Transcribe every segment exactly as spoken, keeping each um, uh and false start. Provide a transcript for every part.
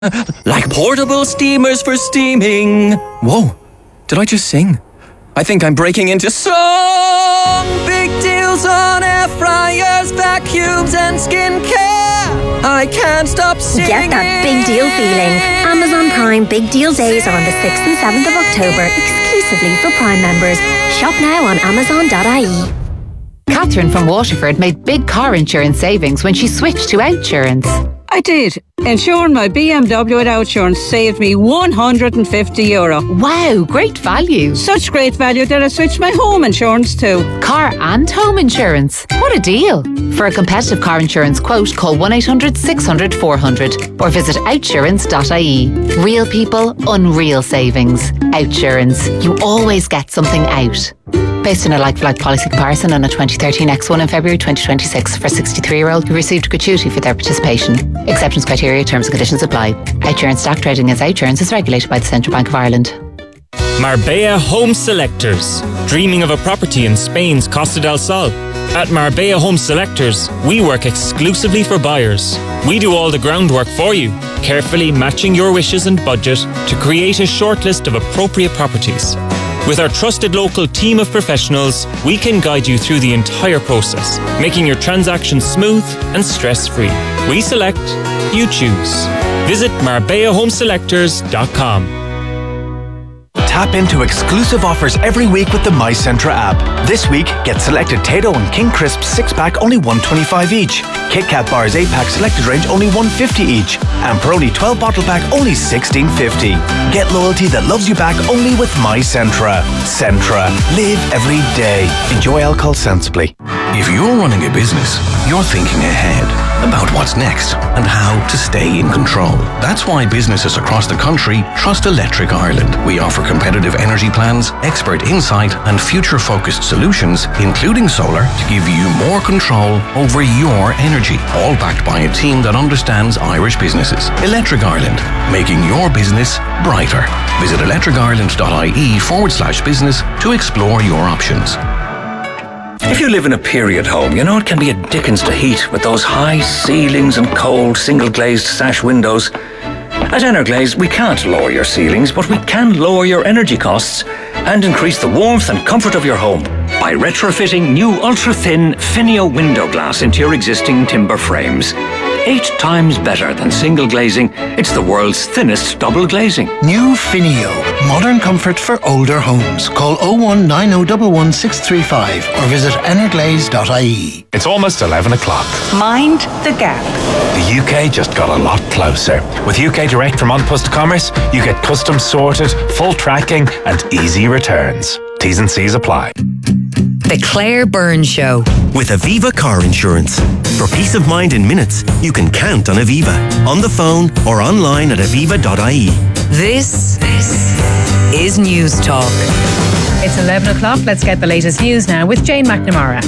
Like portable steamers for steaming. Whoa, did I just sing? I think I'm breaking into song. Big deals on air fryers, vacuums and skincare. I can't stop singing. Get that big deal feeling. Amazon Prime Big Deal Days are on the sixth and seventh of October, exclusively for Prime members. Shop now on amazon dot I E. Catherine from Waterford made big car insurance savings when she switched to Outsurance. I did. Insuring my B M W with Outsurance saved me one hundred fifty euro. Wow, great value. Such great value that I switched my home insurance too. Car and home insurance. What a deal. For a competitive car insurance quote, call one eight hundred six hundred four hundred or visit outsurance dot I E. Real people, unreal savings. Outsurance. You always get something out. Based on a like-for-like policy comparison on a twenty thirteen X one in February twenty twenty-six for sixty-three-year-old who received gratuity for their participation. Acceptance criteria, terms and conditions apply. Outsurance stock trading as Outsurance is regulated by the Central Bank of Ireland. Marbella Home Selectors. Dreaming of a property in Spain's Costa del Sol? At Marbella Home Selectors, we work exclusively for buyers. We do all the groundwork for you, carefully matching your wishes and budget to create a shortlist of appropriate properties. With our trusted local team of professionals, we can guide you through the entire process, making your transactions smooth and stress-free. We select, you choose. Visit marbella home selectors dot com. Tap into exclusive offers every week with the MyCentra app. This week, get selected Tayto and King Crisp six pack only one twenty-five each. Kit Kat bars eight pack selected range only one fifty each. And Peroni twelve bottle pack only sixteen fifty. Get loyalty that loves you back only with MyCentra. Centra. Live every day. Enjoy alcohol sensibly. If you're running a business, you're thinking ahead about what's next and how to stay in control. That's why businesses across the country trust Electric Ireland. We offer competitive energy plans, expert insight and future-focused solutions, including solar, to give you more control over your energy, all backed by a team that understands Irish businesses. Electric Ireland, making your business brighter. Visit electric ireland dot I E forward slash business to explore your options. If you live in a period home, you know it can be a dickens to heat with those high ceilings and cold single-glazed sash windows. At Energlaze, we can't lower your ceilings, but we can lower your energy costs and increase the warmth and comfort of your home by retrofitting new ultra-thin Finio window glass into your existing timber frames. Eight times better than single glazing, it's the world's thinnest double glazing. New Finio. Modern comfort for older homes. Call oh one nine oh one one six three five or visit energlaze dot I E. It's almost eleven o'clock. Mind the gap. The U K just got a lot closer. With U K Direct from An Post Commerce, you get customs sorted, full tracking and easy returns. T's and C's apply. The Claire Byrne Show. With Aviva Car Insurance. For peace of mind in minutes, you can count on Aviva. On the phone or online at aviva dot I E. This, this is News Talk. It's eleven o'clock. Let's get the latest news now with Jane McNamara.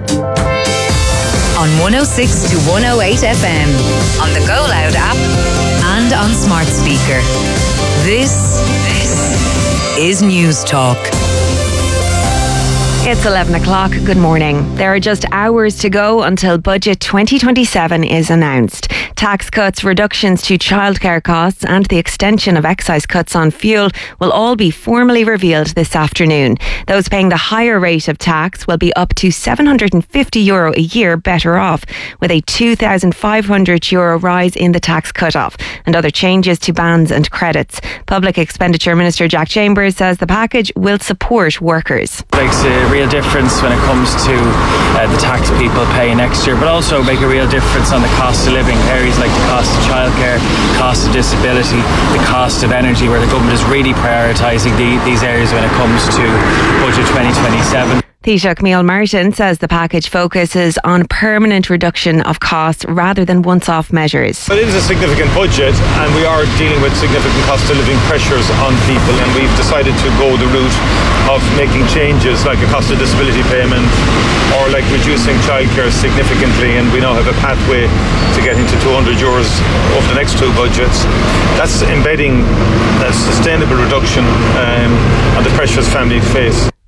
On one oh six to one oh eight F M, on the Go Loud app and on smart speaker. This, this is News Talk. It's eleven o'clock. Good morning. There are just hours to go until Budget twenty twenty-seven is announced. Tax cuts, reductions to childcare costs and the extension of excise cuts on fuel will all be formally revealed this afternoon. Those paying the higher rate of tax will be up to seven hundred fifty euro a year better off, with a two thousand five hundred euro rise in the tax cut-off and other changes to bans and credits. Public Expenditure Minister Jack Chambers says the package will support workers. Makes a real difference when it comes to uh, the tax people pay next year, but also make a real difference on the cost of living. Areas like the cost of childcare, cost of disability, the cost of energy, where the government is really prioritising the, these areas when it comes to Budget twenty twenty-seven. Taoiseach Micheál Martin says the package focuses on permanent reduction of costs rather than once-off measures. It is a significant budget and we are dealing with significant cost of living pressures on people, and we've decided to go the route of making changes like a cost of disability payment or like reducing childcare significantly, and we now have a pathway to get into two hundred euros over the next two budgets. That's embedding a sustainable reduction um, on the pressures families face.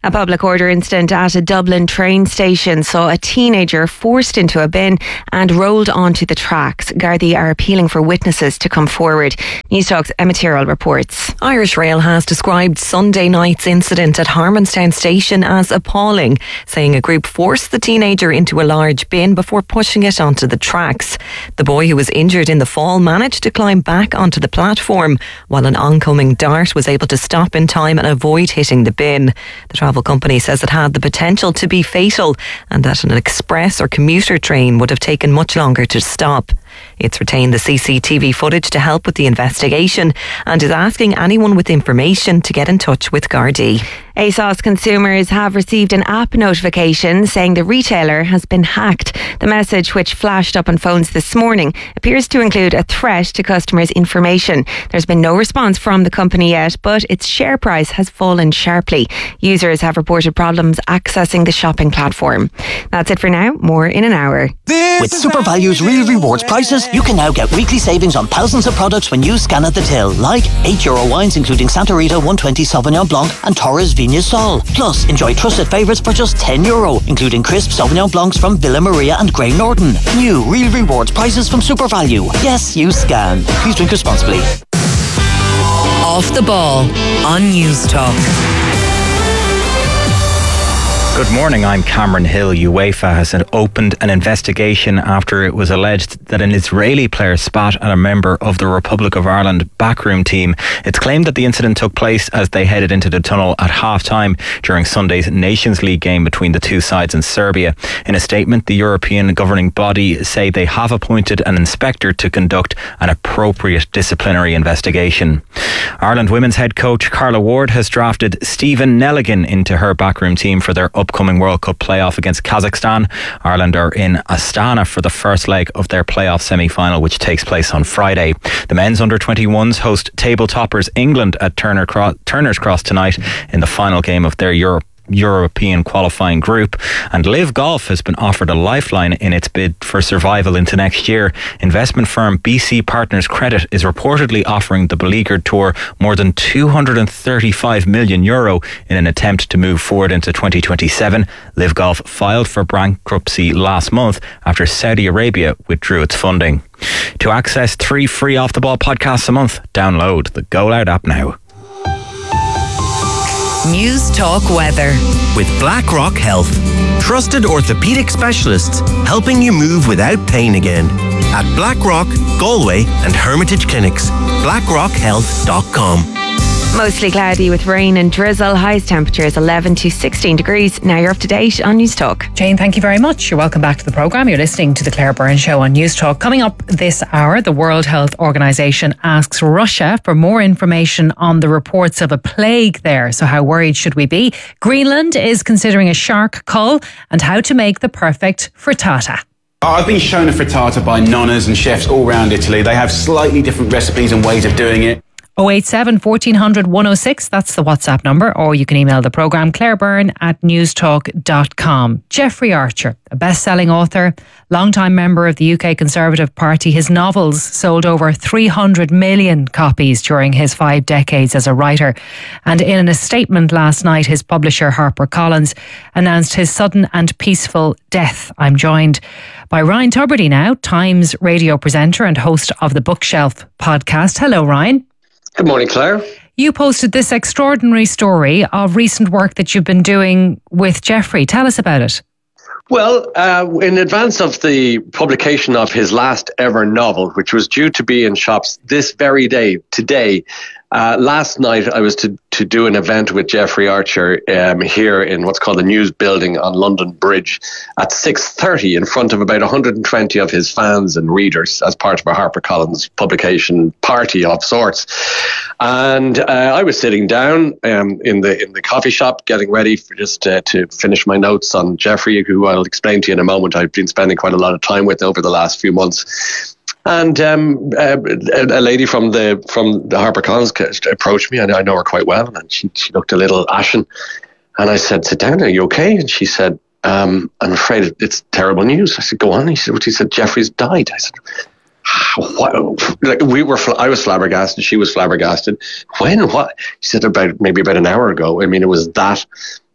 A public order incident at a Dublin train station saw a teenager forced into a bin and rolled onto the tracks. Gardaí are appealing for witnesses to come forward. News Talk's Emma Tyrrell reports. Irish Rail has described Sunday night's incident at Harmonstown station as appalling, saying a group forced the teenager into a large bin before pushing it onto the tracks. The boy, who was injured in the fall, managed to climb back onto the platform, while an oncoming dart was able to stop in time and avoid hitting the bin. The travel company says it had the potential to be fatal and that an express or commuter train would have taken much longer to stop. It's retained the C C T V footage to help with the investigation and is asking anyone with information to get in touch with Gardaí. ASOS consumers have received an app notification saying the retailer has been hacked. The message, which flashed up on phones this morning, appears to include a threat to customers' information. There's been no response from the company yet, but its share price has fallen sharply. Users have reported problems accessing the shopping platform. That's it for now. More in an hour. With SuperValue's Real Rewards prices, you can now get weekly savings on thousands of products when you scan at the till, like eight euro wines including Santa Rita one twenty Sauvignon Blanc and Torres Vigna Sol. Plus, enjoy trusted favourites for just ten euro, including crisp Sauvignon Blancs from Villa Maria and Grey Norton. New Real Rewards prices from SuperValue. Yes, you scan. Please drink responsibly. Off the Ball on News Talk. Good morning, I'm Cameron Hill. UEFA has opened an investigation after it was alleged that an Israeli player spat at a member of the Republic of Ireland backroom team. It's claimed that the incident took place as they headed into the tunnel at half-time during Sunday's Nations League game between the two sides in Serbia. In a statement, the European governing body say they have appointed an inspector to conduct an appropriate disciplinary investigation. Ireland women's head coach Carla Ward has drafted Stephen Nelligan into her backroom team for their upcoming World Cup playoff against Kazakhstan. Ireland are in Astana for the first leg of their playoff semi-final, which takes place on Friday. The men's under twenty-ones host table toppers England at Turner Cro- Turner's Cross tonight in the final game of their Europe European qualifying group, and Live Golf has been offered a lifeline in its bid for survival into next year. Investment firm B C Partners Credit is reportedly offering the beleaguered tour more than two hundred thirty-five million euro in an attempt to move forward into twenty twenty-seven. Live Golf filed for bankruptcy last month after Saudi Arabia withdrew its funding. To access three free Off the Ball podcasts a month, download the Go Loud app now. News Talk weather. With BlackRock Health. Trusted orthopaedic specialists helping you move without pain again. At BlackRock, Galway and Hermitage Clinics. blackrock health dot com. Mostly cloudy with rain and drizzle. Highest temperatures eleven to sixteen degrees. Now you're up to date on News Talk. Jane, thank you very much. You're welcome back to the programme. You're listening to the Claire Byrne Show on News Talk. Coming up this hour, the World Health Organization asks Russia for more information on the reports of a plague there. So how worried should we be? Greenland is considering a shark cull and how to make the perfect frittata. I've been shown a frittata by nonnas and chefs all around Italy. They have slightly different recipes and ways of doing it. oh eight seven, fourteen hundred, one oh six, that's the WhatsApp number, or you can email the programme clairebyrne at newstalk dot com. Jeffrey Archer, a best-selling author, long-time member of the U K Conservative Party. His novels sold over three hundred million copies during his five decades as a writer. And in a statement last night, his publisher HarperCollins announced his sudden and peaceful death. I'm joined by Ryan Tubridy now, Times radio presenter and host of the Bookshelf podcast. Hello, Ryan. Good morning, Claire. You posted this extraordinary story of recent work that you've been doing with Jeffrey. Tell us about it. Well, uh, in advance of the publication of his last ever novel, which was due to be in shops this very day, today, uh, last night I was to, to do an event with Jeffrey Archer um, here in what's called the News Building on London Bridge at six thirty in front of about one hundred twenty of his fans and readers as part of a HarperCollins publication party of sorts. And uh, I was sitting down um, in the in the coffee shop getting ready for just uh, to finish my notes on Jeffrey, who I'll explain to you in a moment. I've been spending quite a lot of time with over the last few months. And um, uh, a, a lady from the from the HarperCollins approached me, and I know her quite well, and she, she looked a little ashen. And I said, "Sit down, are you okay?" And she said, um, "I'm afraid it's terrible news." I said, "Go on." He said, "He said Jeffrey's died." I said, "What?" Like we were, I was flabbergasted. She was flabbergasted. When? What? She said, "About maybe about an hour ago." I mean, it was that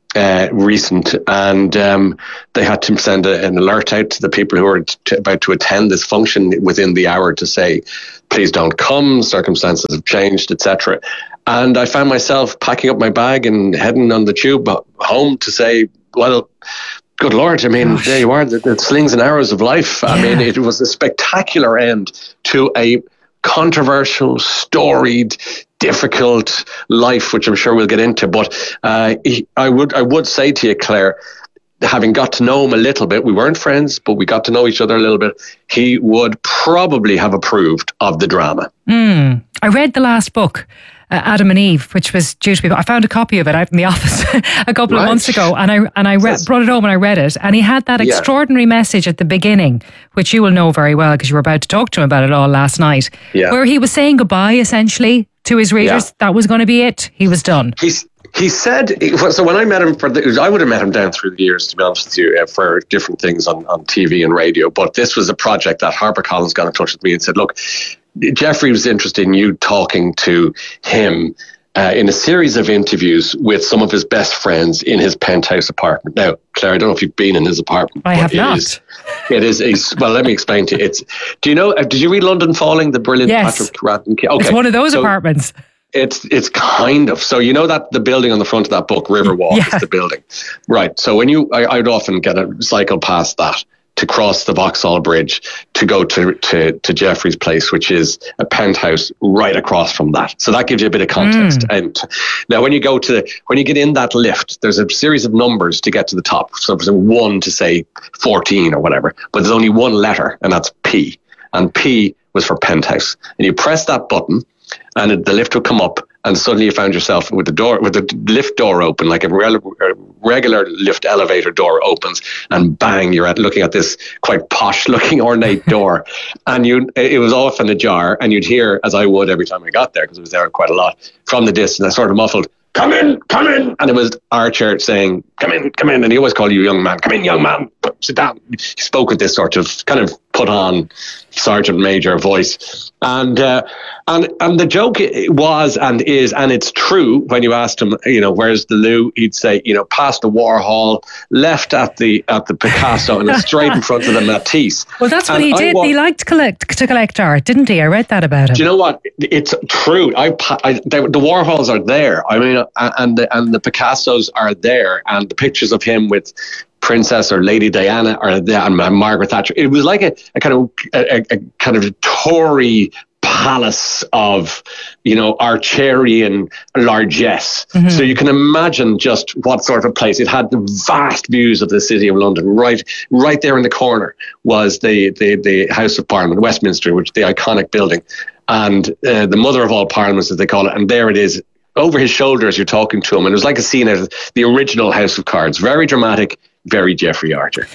uh, recent, and um, they had to send a, an alert out to the people who were t- about to attend this function within the hour to say, please don't come, circumstances have changed, et cetera. And I found myself packing up my bag and heading on the tube home to say, well, good Lord, I mean, Gosh. there you are, the, the slings and arrows of life. Yeah. I mean, it was a spectacular end to a controversial, storied, difficult life, which I'm sure we'll get into. But uh, he, I would I would say to you, Claire, having got to know him a little bit, we weren't friends, but we got to know each other a little bit, he would probably have approved of the drama. Mm. I read the last book, Uh, Adam and Eve, which was due to be, I found a copy of it out in the office a couple right. of months ago, and I and I re- brought it home and I read it, and he had that yeah. extraordinary message at the beginning, which you will know very well because you were about to talk to him about it all last night, yeah. where he was saying goodbye essentially to his readers. Yeah. That was going to be it. He was done. He's He said, so when I met him, for the, I would have met him down through the years, to be honest with you, uh, for different things on, on T V and radio. But this was a project that HarperCollins got in touch with me and said, look, Jeffrey was interested in you talking to him uh, in a series of interviews with some of his best friends in his penthouse apartment. Now, Claire, I don't know if you've been in his apartment. I have it not. Is, it is a, well, let me explain to you. It's, do you know, uh, did you read London Falling, the brilliant yes. Patrick Radden? Okay. It's one of those so, apartments. It's it's kind of, so you know that the building on the front of that book, Riverwalk, yeah. is the building. Right. So when you, I, I'd often get a cycle past that to cross the Vauxhall Bridge to go to, to, to Jeffrey's place, which is a penthouse right across from that. So that gives you a bit of context. Mm. And now when you go to, when you get in that lift, there's a series of numbers to get to the top. So there's one to say fourteen or whatever, but there's only one letter, and that's P. And P was for penthouse. And you press that button, and it, the lift will come up, and suddenly you found yourself with the door, with the lift door open, like a, re- a regular lift elevator door opens, and bang, you're at looking at this quite posh-looking ornate door, and you, it was often ajar, and you'd hear, as I would every time I got there, because it was there quite a lot, from the distance, I sort of muffled, "Come in, come in," and it was Archer saying, "Come in, come in," and he always called you young man. "Come in, young man, sit down." He spoke with this sort of kind of put on Sergeant Major voice, and uh, and and the joke was and is, and it's true, when you asked him, you know, where's the loo, he'd say, you know, past the Warhol, left at the at the Picasso, and straight in front of the Matisse. Well, that's what and he did. wa- he liked to collect to collect art, didn't he? I read that about him. Do you know what? It's true. I, I they, the Warhols are there. I mean, and the and the Picassos are there, and the pictures of him with Princess or Lady Diana are there, and Margaret Thatcher. It was like a, a kind of a, a kind of Tory palace of, you know, Archerian largesse. Mm-hmm. So you can imagine just what sort of place it had. The vast views of the city of London. Right, right there in the corner was the the, the House of Parliament, Westminster, which is the iconic building, and uh, the mother of all parliaments, as they call it. And there it is, over his shoulder as you're talking to him. And it was like a scene out of the original House of Cards. Very dramatic, very Jeffrey Archer.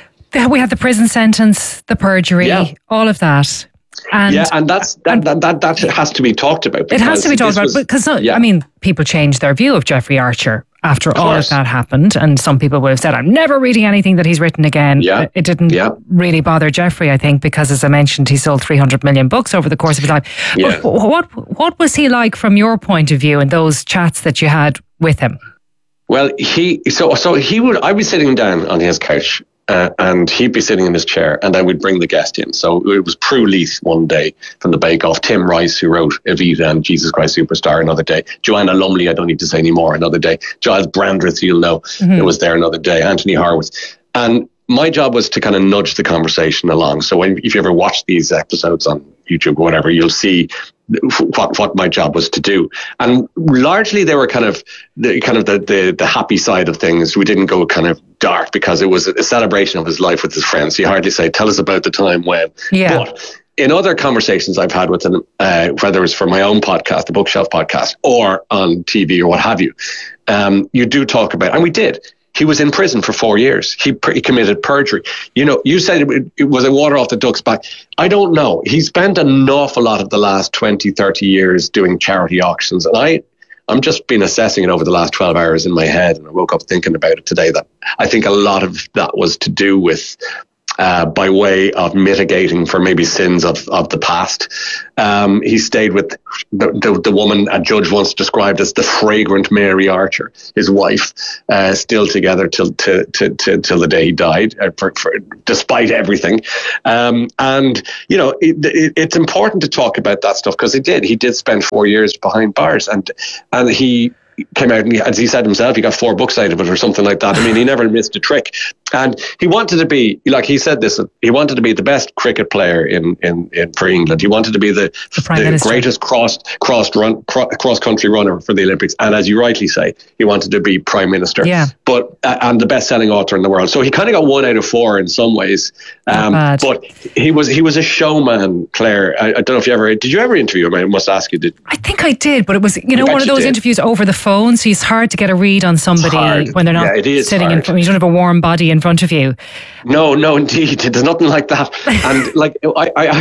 We had the prison sentence, the perjury, yeah. all of that. And yeah, and that's that, and that, that that has to be talked about. It has to be talked about was, because yeah. I mean, people changed their view of Jeffrey Archer after of all of that happened, and some people would have said, "I'm never reading anything that he's written again." Yeah. It didn't yeah. really bother Jeffrey, I think, because, as I mentioned, he sold three hundred million books over the course of his life. Yeah. But what what was he like from your point of view in those chats that you had with him? Well, he so so he would. I'd be sitting down on his couch. Uh, and he'd be sitting in his chair, and then we'd bring the guest in. So it was Prue Leith one day from the Bake Off, Tim Rice, who wrote Evita and Jesus Christ Superstar, another day. Joanna Lumley, I don't need to say anymore, another day. Giles Brandreth, you'll know, mm-hmm. it was there another day. Anthony Horowitz. And my job was to kind of nudge the conversation along. So when, if you ever watch these episodes on YouTube or whatever, you'll see what what my job was to do. And largely they were kind of the kind of the, the, the happy side of things. We didn't go kind of dark because it was a celebration of his life with his friends. He hardly say, "Tell us about the time when." Yeah. But in other conversations I've had with him, uh, whether it's for my own podcast, the Bookshelf podcast, or on T V or what have you, um, you do talk about, and we did. He was in prison for four years. He, he committed perjury. You know, you said it, it was a water off the duck's back. I don't know. He spent an awful lot of the last twenty, thirty years doing charity auctions. And I, I'm just been assessing it over the last twelve hours in my head. And I woke up thinking about it today, that I think a lot of that was to do with uh, by way of mitigating for maybe sins of, of the past. Um, he stayed with the, the, the woman a judge once described as the fragrant Mary Archer, his wife, uh, still together till to, to, to, till the day he died, uh, for, for, despite everything. Um, and, you know, it, it, it's important to talk about that stuff because he did. He did spend four years behind bars, and and he came out and, he, as he said himself, he got four books out of it or something like that. I mean, he never missed a trick. And he wanted to be, like he said this, he wanted to be the best cricket player in, in, in for England. He wanted to be the, the, the greatest cross cross run cross country runner for the Olympics. And as you rightly say, he wanted to be prime minister. Yeah. But uh, and the best selling author in the world. So he kind of got one out of four in some ways. Um, but he was he was a showman, Claire. I, I don't know if you ever did you ever interview him? I must ask you. Did I think I did, but it was you know I one of bet you those did. interviews over the phone, so it's hard to get a read on somebody hard. when they're not Yeah, it is sitting in hard. front. You don't have a warm body in front of you. No, no, indeed. There's nothing like that. And like, I, I,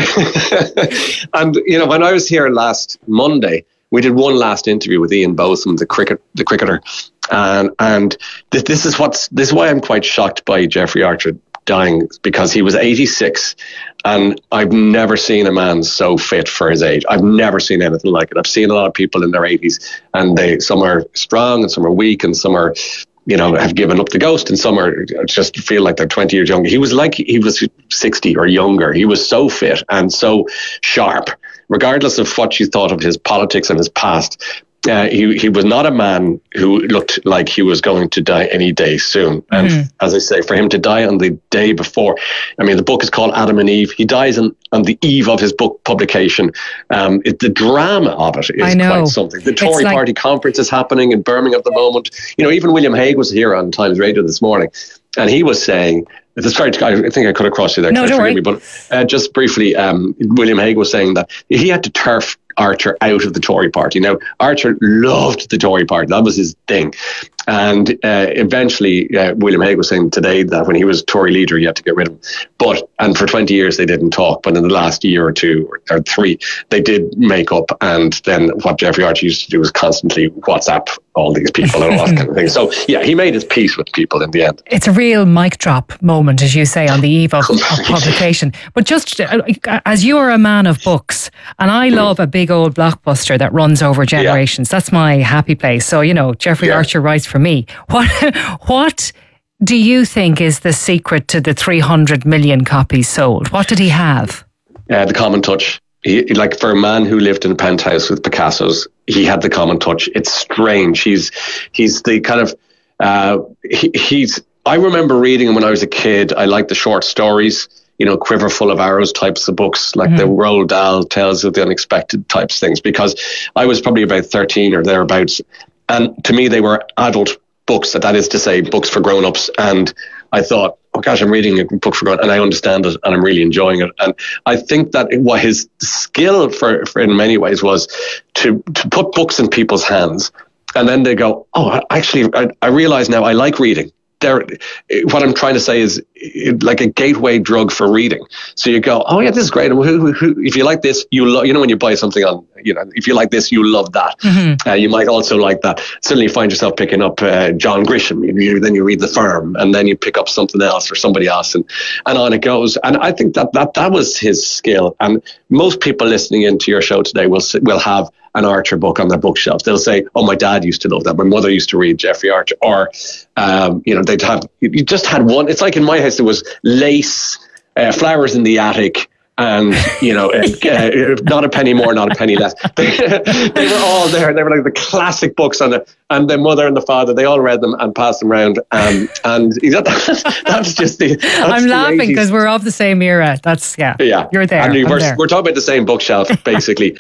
I and you know, when I was here last Monday, we did one last interview with Ian Botham, the cricket, the cricketer, and and this, this is what's this is why I'm quite shocked by Jeffrey Archer dying, because he was eighty-six, and I've never seen a man so fit for his age. I've never seen anything like it. I've seen a lot of people in their eighties, and they some are strong and some are weak and some are, you know, have given up the ghost, and some are just feel like they're twenty years younger. He was like he was sixty or younger. He was so fit and so sharp, regardless of what you thought of his politics and his past. Uh, he he was not a man who looked like he was going to die any day soon. And Mm. as I say, for him to die on the day before, I mean, the book is called Adam and Eve. He dies on, on the eve of his book publication. Um, it, the drama of it I is know. quite something. The It's Tory like- party conference is happening in Birmingham at the moment. You know, even William Hague was here on Times Radio this morning, and he was saying, sorry, I think I cut across you there. No, Claire, don't forgive worry. me, but uh, just briefly, um, William Hague was saying that he had to turf Archer out of the Tory party. Now, Archer loved the Tory party. That was his thing. And uh, eventually, uh, William Hague was saying today that when he was Tory leader, he had to get rid of him. But, and for twenty years, they didn't talk. But in the last year or two or, or three, they did make up. And then what Jeffrey Archer used to do was constantly WhatsApp all these people and all that kind of thing. So, yeah, he made his peace with people in the end. It's a real mic drop moment, as you say, on the eve of, of publication. But just uh, as you are a man of books, and I love a big old blockbuster that runs over generations. That's my happy place. So, you know, Jeffrey Yeah. Archer writes for me. What, what do you think is the secret to the three hundred million copies sold? What did he have? Uh, the common touch. He, like for a man who lived in a penthouse with Picasso's, he had the common touch. It's strange. He's he's the kind of uh, he, he's. I remember reading him when I was a kid. I liked the short stories, you know, Quiver Full of Arrows types of books, like the Roald Dahl Tales of the Unexpected types things, because I was probably about thirteen or thereabouts, and to me they were adult books. That is to say, books for grown-ups, and I thought, oh gosh, I'm reading a book for grown, and I understand it, and I'm really enjoying it. And I think that what his skill for, for in many ways was to to put books in people's hands, and then they go, oh, actually, I, I realize now I like reading. There, what I'm trying to say is like a gateway drug for reading. So you go, oh yeah, this is great. Who, who, who, if you like this, you love. You know, when you buy something on, you know, if you like this, you love that. Mm-hmm. Uh, you might also like that. Suddenly you find yourself picking up uh, John Grisham. You, you, then you read The Firm, and then you pick up something else or somebody else, and, and on it goes. And I think that, that that was his skill. And most people listening into your show today will will have an Archer book on their bookshelves. They'll say, oh, my dad used to love that. My mother used to read Jeffrey Archer. Or, um, you know, they'd have, you just had one. It's like in my house, there was lace, uh, flowers in the attic, and, you know, uh, uh, not a penny more, not a penny less. They, they were all there. They were like the classic books on it. And the mother and the father, they all read them and passed them around. Um, and that, that's just the. That's I'm the laughing eighties. because we're of the same era. That's, yeah. Yeah, You're there. And we I'm we're, there. we're talking about the same bookshelf, basically.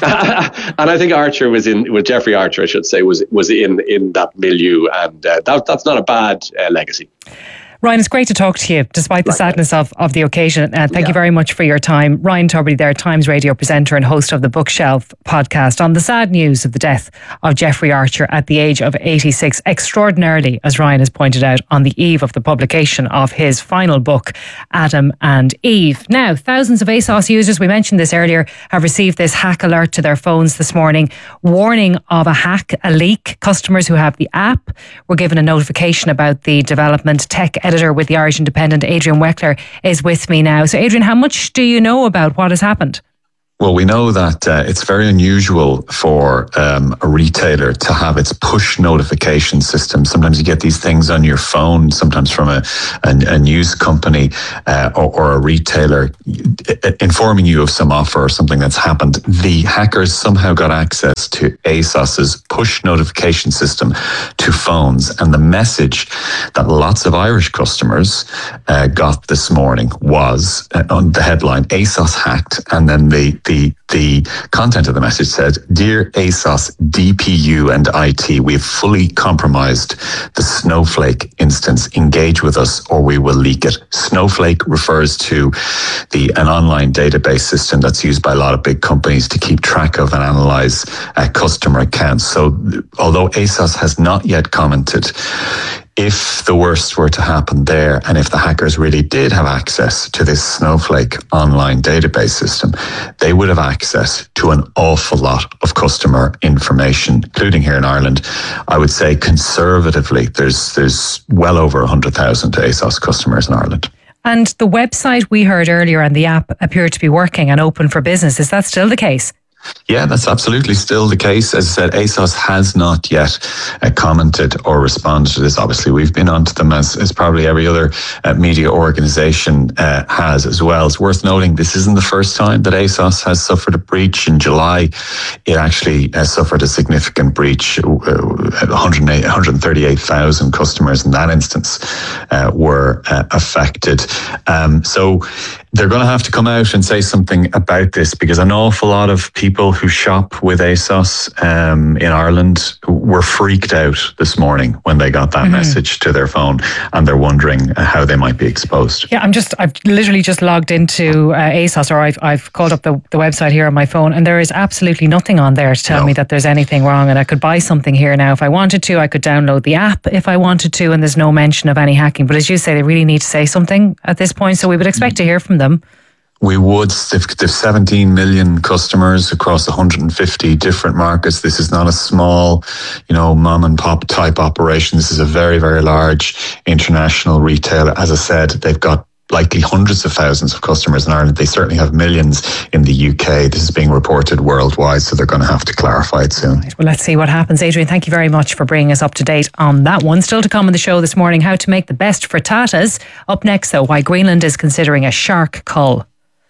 And I think Archer was in, with Jeffrey Archer, I should say, was was in in that milieu, and uh, that that's not a bad uh, legacy. Ryan, it's great to talk to you, despite the sadness of, of the occasion. Uh, thank Yeah. you very much for your time. Ryan Tubridy there, Times Radio presenter and host of the Bookshelf podcast, on the sad news of the death of Jeffrey Archer at the age of eighty-six, extraordinarily, as Ryan has pointed out, on the eve of the publication of his final book, Adam and Eve. Now, thousands of ASOS users, we mentioned this earlier, have received this hack alert to their phones this morning, warning of a hack, a leak. Customers who have the app were given a notification about the development. Tech editor editor with the Irish Independent, Adrian Weckler, is with me now. So Adrian, how much do you know about what has happened? Well, we know that uh, it's very unusual for um, a retailer to have its push notification system. Sometimes you get these things on your phone, sometimes from a, a, a news company uh, or, or a retailer informing you of some offer or something that's happened. The hackers somehow got access to ASOS's push notification system to phones. And the message that lots of Irish customers uh, got this morning was uh, on the headline, ASOS hacked, and then the The, the content of the message said, "Dear ASOS, D P U and I T, we have fully compromised the Snowflake instance. Engage with us or we will leak it." Snowflake refers to the an online database system that's used by a lot of big companies to keep track of and analyze uh, customer accounts. So although ASOS has not yet commented, if the worst were to happen there, and if the hackers really did have access to this Snowflake online database system, they would have access to an awful lot of customer information, including here in Ireland. I would say conservatively, there's there's well over one hundred thousand ASOS customers in Ireland. And the website we heard earlier and the app appear to be working and open for business. Is that still the case? Yeah, that's absolutely still the case. As I said, ASOS has not yet uh, commented or responded to this. Obviously, we've been onto them as, as probably every other uh, media organisation uh, has as well. It's worth noting this isn't the first time that ASOS has suffered a breach. In July, it actually uh, suffered a significant breach. Uh, one hundred thirty-eight thousand customers in that instance uh, were uh, affected. Um, so they're going to have to come out and say something about this, because an awful lot of people who shop with ASOS um, in Ireland were freaked out this morning when they got that mm-hmm. message to their phone, and they're wondering how they might be exposed. Yeah, I'm just, I've literally just logged into uh, ASOS, or I've, I've called up the, the website here on my phone, and there is absolutely nothing on there to tell no. me that there's anything wrong, and I could buy something here now if I wanted to. I could download the app if I wanted to, and there's no mention of any hacking. But as you say, they really need to say something at this point, so we would expect mm-hmm. to hear from them. We would. They've, they've seventeen million customers across one hundred fifty different markets. This is not a small, you know, mom and pop type operation. This is a very, very large international retailer. As I said, they've got likely hundreds of thousands of customers in Ireland. They certainly have millions in the U K. This is being reported worldwide, so they're going to have to clarify it soon. Right, well, let's see what happens. Adrian, thank you very much for bringing us up to date on that one. Still to come on the show this morning, how to make the best frittatas. Up next, though, why Greenland is considering a shark cull.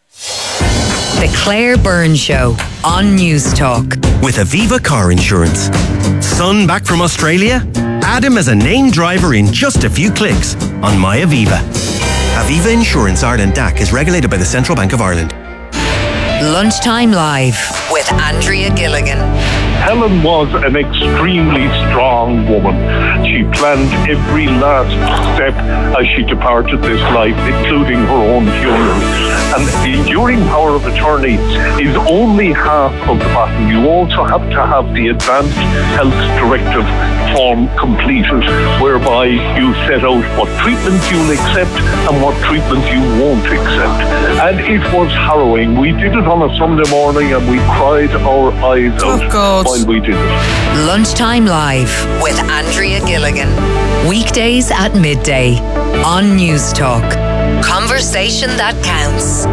The Claire Byrne Show on News Talk. With Aviva Car Insurance. Son back from Australia? Add him as a named driver in just a few clicks on My Aviva. Aviva Insurance Ireland D A C is regulated by the Central Bank of Ireland. Lunchtime Live with Andrea Gilligan. Helen was an extremely strong woman. She planned every last step as she departed this life, including her own funeral. And the enduring power of attorney is only half of the battle. You also have to have the advanced health directive form completed, whereby you set out what treatment you'll accept and what treatment you won't accept. And it was harrowing. We did it on a Sunday morning and we cried our eyes out oh, while we did it. Lunchtime Live with Andrea Gilligan. Weekdays at midday on News Talk. Conversation that counts.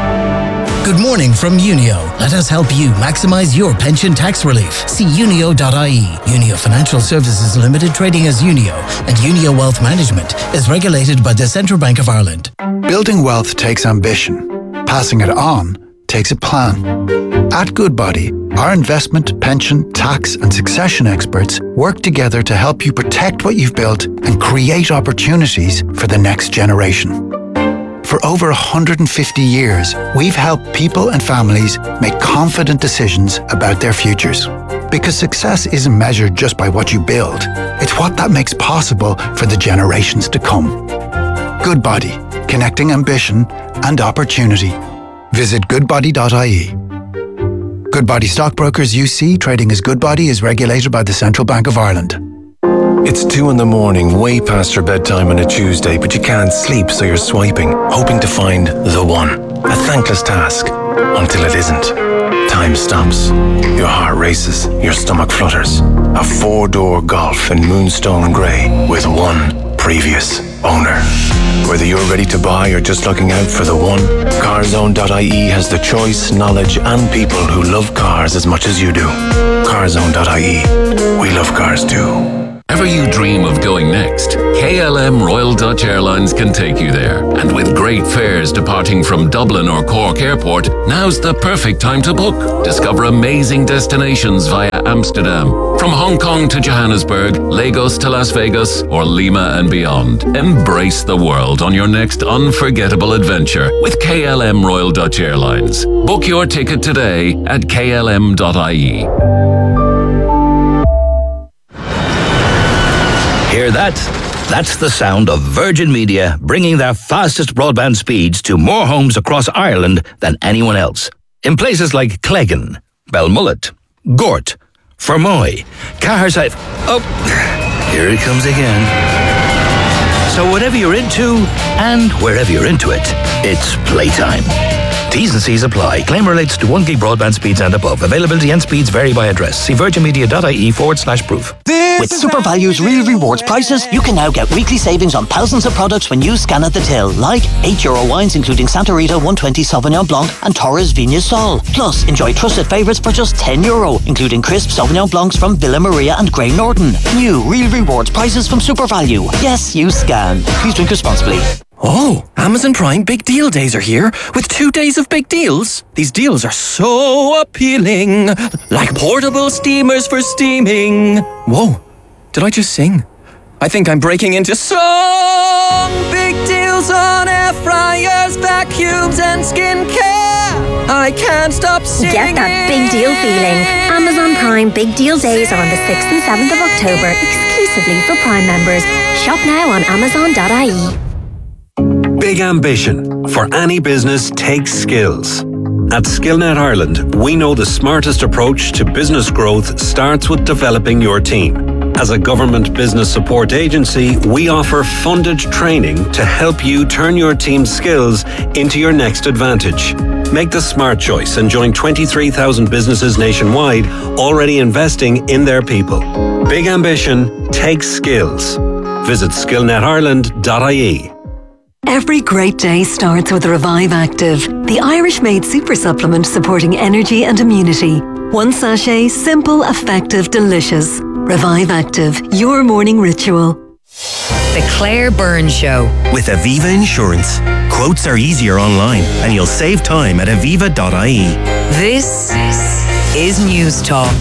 Good morning from Unio. Let us help you maximise your pension tax relief. See unio dot I E. Unio Financial Services Limited, trading as Unio, and Unio Wealth Management is regulated by the Central Bank of Ireland. Building wealth takes ambition. Passing it on takes a plan. At Goodbody, our investment, pension, tax and succession experts work together to help you protect what you've built and create opportunities for the next generation. For over one hundred fifty years, we've helped people and families make confident decisions about their futures. Because success isn't measured just by what you build, it's what that makes possible for the generations to come. Goodbody, connecting ambition and opportunity. Visit goodbody dot I E. Goodbody Stockbrokers U C, trading as Goodbody, is regulated by the Central Bank of Ireland. It's two in the morning, way past your bedtime on a Tuesday, but you can't sleep, so you're swiping, hoping to find the one. A thankless task, until it isn't. Time stops. Your heart races, your stomach flutters. A four-door Golf in Moonstone Grey with one previous owner. Whether you're ready to buy or just looking out for the one, carzone dot I E has the choice, knowledge and people who love cars as much as you do. carzone dot I E. We love cars too. Wherever you dream of going next, K L M Royal Dutch Airlines can take you there. And with great fares departing from Dublin or Cork Airport, now's the perfect time to book. Discover amazing destinations via Amsterdam. From Hong Kong to Johannesburg, Lagos to Las Vegas, or Lima and beyond. Embrace the world on your next unforgettable adventure with K L M Royal Dutch Airlines. Book your ticket today at K L M dot I E. Hear that? That's the sound of Virgin Media bringing their fastest broadband speeds to more homes across Ireland than anyone else. In places like Cleggan, Belmullet, Gort, Fermoy, Caherside... Oh, here it comes again. So whatever you're into, and wherever you're into it, it's playtime. T's and C's apply. Claim relates to one gig broadband speeds and above. Availability and speeds vary by address. See virginmedia.ie forward slash proof. With SuperValue's Real Rewards prices, you can now get weekly savings on thousands of products when you scan at the till, like eight euro wines including Santa Rita one twenty Sauvignon Blanc and Torres Vignes Sol. Plus, enjoy trusted favourites for just ten euro, including crisp Sauvignon Blancs from Villa Maria and Grey Norton. New Real Rewards prices from SuperValue. Yes, you scan. Please drink responsibly. Oh, Amazon Prime Big Deal Days are here with two days of big deals. These deals are so appealing, like portable steamers for steaming. Whoa, did I just sing? I think I'm breaking into song. Big deals on air fryers, vacuums and skincare. I can't stop singing. Get that big deal feeling. Amazon Prime Big Deal Days are on the sixth and seventh of October, exclusively for Prime members. Shop now on amazon dot I E. Big ambition for any business takes skills. At Skillnet Ireland, we know the smartest approach to business growth starts with developing your team. As a government business support agency, we offer funded training to help you turn your team's skills into your next advantage. Make the smart choice and join twenty-three thousand businesses nationwide already investing in their people. Big ambition takes skills. Visit skillnet ireland dot I E. Every great day starts with Revive Active, the Irish-made super supplement supporting energy and immunity. One sachet, simple, effective, delicious. Revive Active, your morning ritual. The Claire Byrne Show. With Aviva Insurance. Quotes are easier online and you'll save time at aviva dot I E. This is News Talk.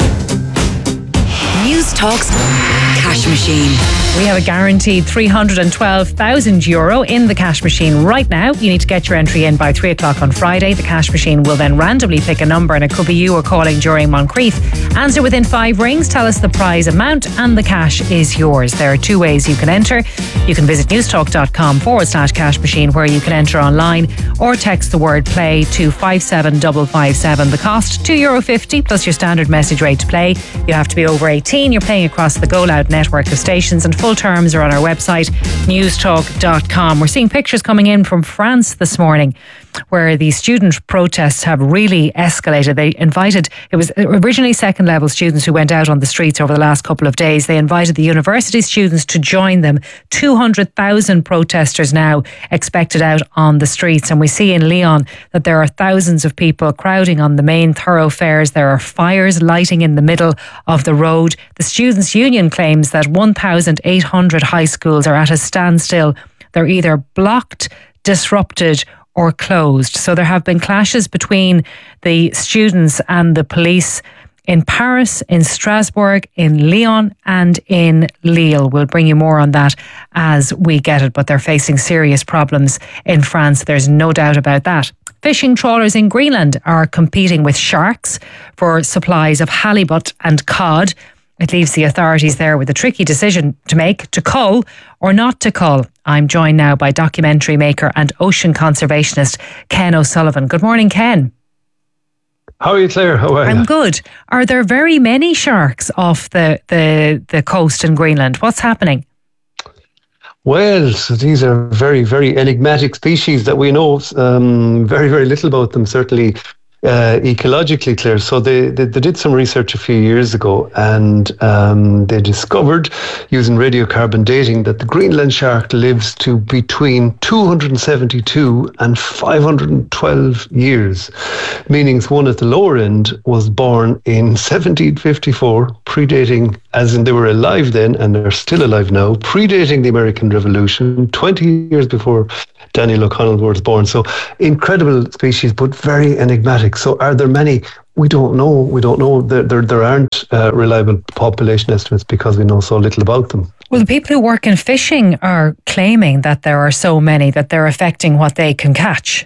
News Talk's cash machine. We have a guaranteed three hundred twelve thousand euro in the cash machine right now. You need to get your entry in by three o'clock on Friday. The cash machine will then randomly pick a number, and it could be you or calling during Moncrief. Answer within five rings, tell us the prize amount, and the cash is yours. There are two ways you can enter. You can visit newstalk.com forward slash cash machine, where you can enter online, or text the word play to five seven five five seven. The cost, two euro fifty plus your standard message rate to play. You have to be over eighteen. You're playing across the Go Loud network of stations, and full terms are on our website, newstalk dot com. We're seeing pictures coming in from France this morning where the student protests have really escalated. They invited, it was originally second level students who went out on the streets over the last couple of days. They invited the university students to join them. two hundred thousand protesters now expected out on the streets. And we see in Lyon that there are thousands of people crowding on the main thoroughfares. There are fires lighting in the middle of the road. The Students' Union claims that one thousand eight hundred high schools are at a standstill. They're either blocked, disrupted, or closed. So there have been clashes between the students and the police in Paris, in Strasbourg, in Lyon, and in Lille. We'll bring you more on that as we get it, but they're facing serious problems in France. There's no doubt about that. Fishing trawlers in Greenland are competing with sharks for supplies of halibut and cod. It leaves the authorities there with a tricky decision to make, to cull or not to cull. I'm joined now by documentary maker and ocean conservationist Ken O'Sullivan. Good morning, Ken. How are you, Claire? How are you? I'm good. Are there very many sharks off the, the, the coast in Greenland? What's happening? Well, so these are very, very enigmatic species that we know um, very, very little about them. Certainly Uh, ecologically, Claire. So they, they they did some research a few years ago, and um, they discovered, using radiocarbon dating, that the Greenland shark lives to between two hundred seventy-two and five hundred twelve years, meaning one at the lower end was born in seventeen fifty-four, predating, as in they were alive then, and they're still alive now, predating the American Revolution, twenty years before Daniel O'Connell was born. So incredible species, but very enigmatic. So are there many? We don't know. We don't know. There, there, there aren't uh, reliable population estimates because we know so little about them. Well, the people who work in fishing are claiming that there are so many that they're affecting what they can catch.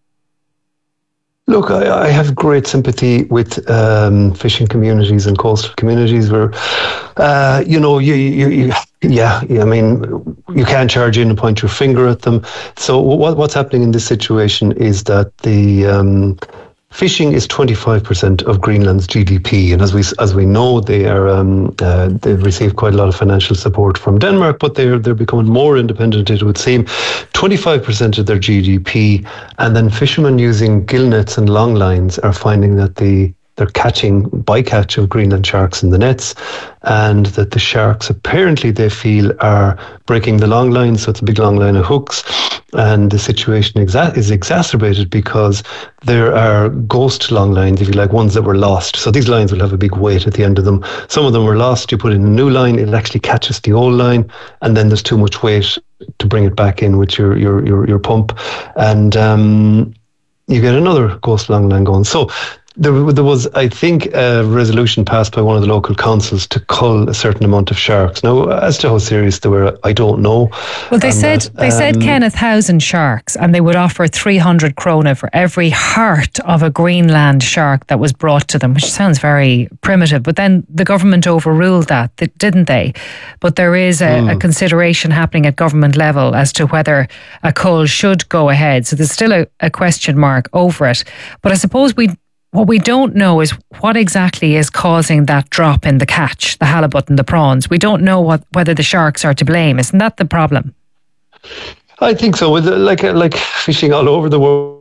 Look, I, I have great sympathy with um, fishing communities and coastal communities where, uh, you know, you, you, you yeah, I mean, you can't charge in and point your finger at them. So what, what's happening in this situation is that the um, fishing is twenty-five percent of Greenland's G D P, and as we as we know, they are um, uh, they've received quite a lot of financial support from Denmark, but they're they're becoming more independent. It would seem twenty-five percent of their G D P, and then fishermen using gill nets and long lines are finding that the they're catching bycatch of Greenland sharks in the nets, and that the sharks apparently they feel are breaking the long line, so it's a big long line of hooks, and the situation exa- is exacerbated because there are ghost long lines, if you like, ones that were lost. So these lines will have a big weight at the end of them. Some of them were lost, you put in a new line, it actually catches the old line, and then there's too much weight to bring it back in with your your your, your pump, and um, you get another ghost long line going. So There, there was, I think, a resolution passed by one of the local councils to cull a certain amount of sharks. Now, as to how serious they were, I don't know. Well, they I'm said not, they said um, Kenneth thousand sharks, and they would offer three hundred krona for every heart of a Greenland shark that was brought to them, which sounds very primitive. But then the government overruled that, didn't they? But there is a, mm. a consideration happening at government level as to whether a cull should go ahead. So there's still a, a question mark over it. But I suppose we. What we don't know is what exactly is causing that drop in the catch, the halibut and the prawns. We don't know what whether the sharks are to blame. Isn't that the problem? I think so. With like like fishing all over the world,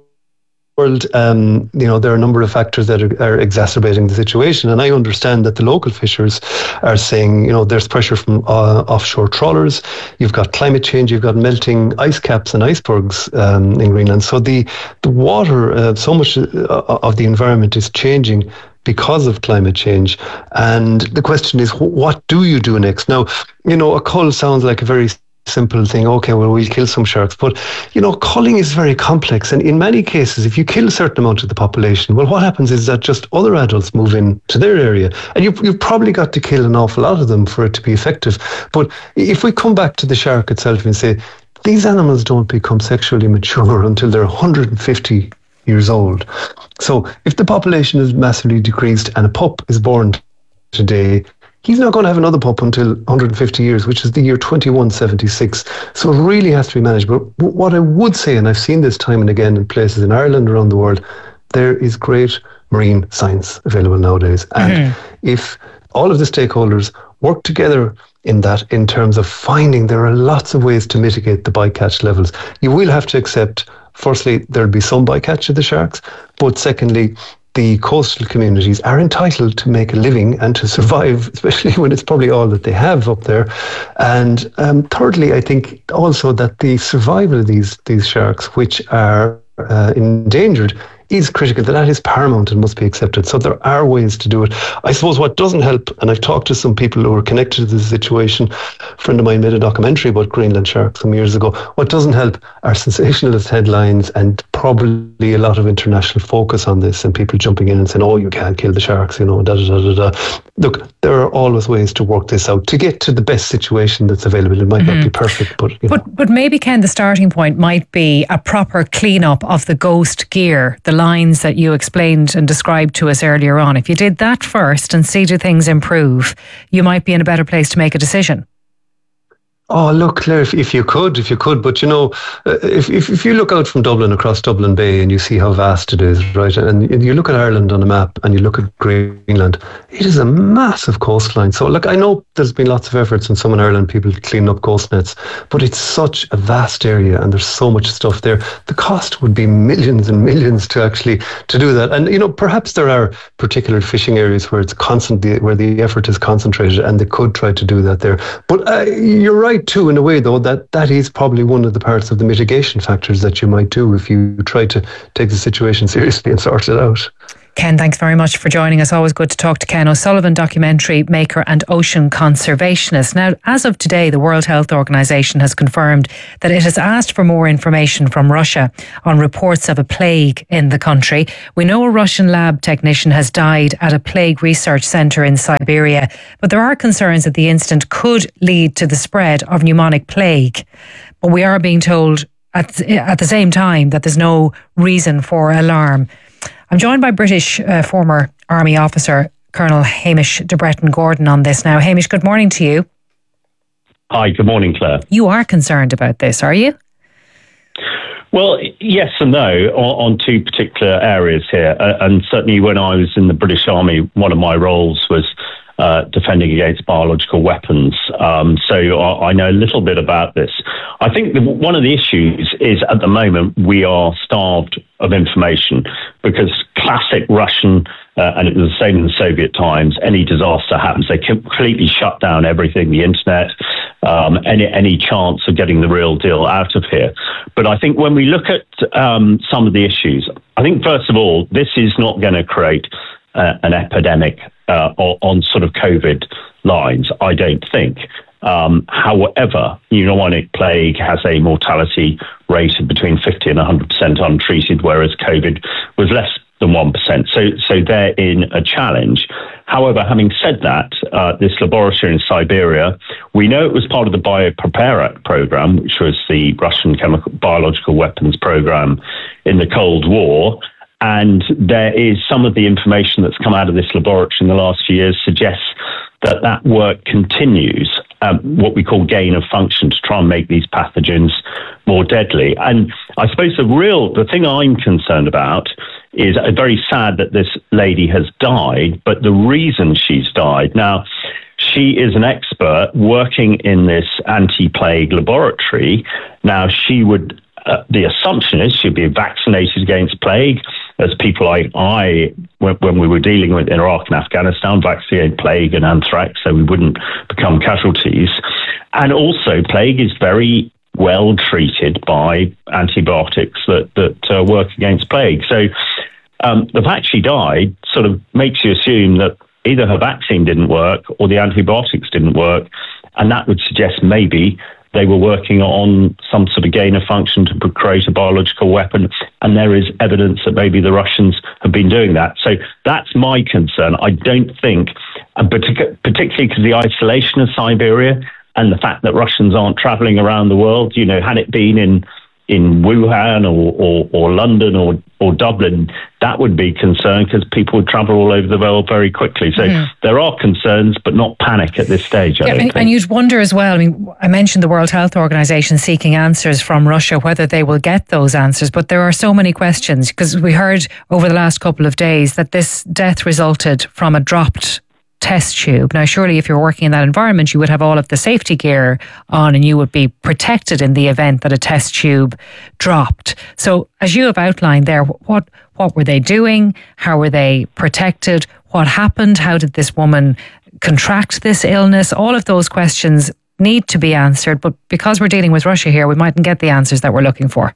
um, you know, there are a number of factors that are, are exacerbating the situation. And I understand that the local fishers are saying, you know, there's pressure from uh, offshore trawlers. You've got climate change. You've got melting ice caps and icebergs um, in Greenland. So the the water, uh, so much of the environment is changing because of climate change. And the question is, what do you do next? Now, you know, a cull sounds like a very simple thing. Okay, well, we'll kill some sharks. But, you know, culling is very complex. And in many cases, if you kill a certain amount of the population, well, what happens is that just other adults move in to their area. And you, you've probably got to kill an awful lot of them for it to be effective. But if we come back to the shark itself and say, these animals don't become sexually mature until they're one hundred fifty years old. So if the population is massively decreased and a pup is born today, he's not going to have another pup until one hundred fifty years, which is the year twenty-one seventy-six. So it really has to be managed. But what I would say, and I've seen this time and again in places in Ireland, around the world, there is great marine science available nowadays. And mm-hmm. if all of the stakeholders work together in that, in terms of finding there are lots of ways to mitigate the bycatch levels, you will have to accept, firstly, there'll be some bycatch of the sharks, but secondly, the coastal communities are entitled to make a living and to survive, especially when it's probably all that they have up there. And um, thirdly, I think also that the survival of these these sharks, which are uh, endangered, is critical. That that is paramount and must be accepted. So there are ways to do it. I suppose what doesn't help, and I've talked to some people who are connected to this situation, a friend of mine made a documentary about Greenland sharks some years ago. What doesn't help are sensationalist headlines and probably a lot of international focus on this and people jumping in and saying, oh, you can't kill the sharks, you know, da da da da da. Look, there are always ways to work this out to get to the best situation that's available. It might mm-hmm. not be perfect, but you but know. but maybe, Ken, the starting point might be a proper clean-up of the ghost gear, the lines that you explained and described to us earlier on. If you did that first and see do things improve, you might be in a better place to make a decision. Oh, look, Claire, if, if you could, if you could, but you know, uh, if, if if you look out from Dublin across Dublin Bay and you see how vast it is, right, and you look at Ireland on a map and you look at Greenland, it is a massive coastline. So, look, I know there's been lots of efforts in some in Ireland, people cleaning up coast nets, but it's such a vast area and there's so much stuff there. The cost would be millions and millions to actually to do that. And you know, perhaps there are particular fishing areas where it's constantly where the effort is concentrated, and they could try to do that there. But uh, you're right too, in a way, though, that that is probably one of the parts of the mitigation factors that you might do if you try to take the situation seriously and sort it out. Ken, thanks very much for joining us. Always good to talk to Ken O'Sullivan, documentary maker and ocean conservationist. Now, as of today, the World Health Organization has confirmed that it has asked for more information from Russia on reports of a plague in the country. We know a Russian lab technician has died at a plague research centre in Siberia, but there are concerns that the incident could lead to the spread of pneumonic plague. But we are being told at, at the same time that there's no reason for alarm. I'm joined by British uh, former Army officer, Colonel Hamish de Bretton Gordon on this now. Hamish, good morning to you. Hi, good morning, Claire. You are concerned about this, are you? Well, yes and no on, on two particular areas here. Uh, and certainly when I was in the British Army, one of my roles was uh, defending against biological weapons. Um, so I, I know a little bit about this. I think the, one of the issues is at the moment we are starved of information because classic Russian, uh, and it was the same in the Soviet times, any disaster happens, they completely shut down everything, the internet, um, any, any chance of getting the real deal out of here. But I think when we look at um, some of the issues, I think first of all, this is not going to create uh, an epidemic uh, on, on sort of COVID lines, I don't think. Um, however, pneumonic plague has a mortality rate of between fifty and one hundred percent untreated, whereas COVID was less than one percent. So, so they're in a challenge. However, having said that, uh, this laboratory in Siberia, we know it was part of the Bioprepar program, which was the Russian chemical biological weapons program in the Cold War. And there is some of the information that's come out of this laboratory in the last few years suggests that that work continues, um, what we call gain of function, to try and make these pathogens more deadly. And I suppose the real, the thing I'm concerned about is uh, very sad that this lady has died, but the reason she's died. Now, she is an expert working in this anti-plague laboratory. Now, she would, uh, the assumption is she'd be vaccinated against plague, as people like I, when, when we were dealing with in Iraq and Afghanistan, vaccinated plague and anthrax, so we wouldn't become casualties. And also, plague is very well treated by antibiotics that, that uh, work against plague. So um, the fact she died sort of makes you assume that either her vaccine didn't work or the antibiotics didn't work, and that would suggest maybe they were working on some sort of gain of function to create a biological weapon, and there is evidence that maybe the Russians have been doing that. So that's my concern. I don't think, particularly because the isolation of Siberia and the fact that Russians aren't traveling around the world, you know, had it been in in Wuhan or, or, or London or, or Dublin, that would be concerned because people would travel all over the world very quickly. So mm. there are concerns, but not panic at this stage, I yeah, don't and, think. And you'd wonder as well, I mean, I mentioned the World Health Organization seeking answers from Russia, whether they will get those answers, but there are so many questions because we heard over the last couple of days that this death resulted from a dropped test tube. Now, surely if you're working in that environment, you would have all of the safety gear on and you would be protected in the event that a test tube dropped. So as you have outlined there, what what were they doing? How were they protected? What happened? How did this woman contract this illness? All of those questions need to be answered, but because we're dealing with Russia here, we mightn't get the answers that we're looking for.